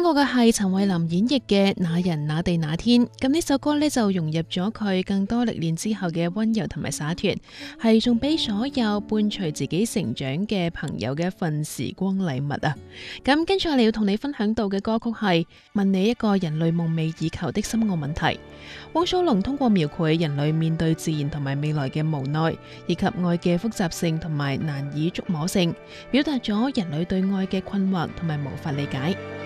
聽過嘅係陳慧琳演繹嘅《那人那地那天》，咁呢首歌呢，就融入咗佢更多歷練之後嘅溫柔同埋灑脫，係送俾所有伴隨自己成長嘅朋友嘅一份時光禮物啊！咁跟住我哋要同你分享到嘅歌曲係問你一個人類夢寐以求的深奧問題。汪蘇泷通過描繪人類面對自然同埋未來嘅無奈，以及愛嘅複雜性同埋難以捉摸性，表達咗人類對愛嘅困惑同埋無法理解。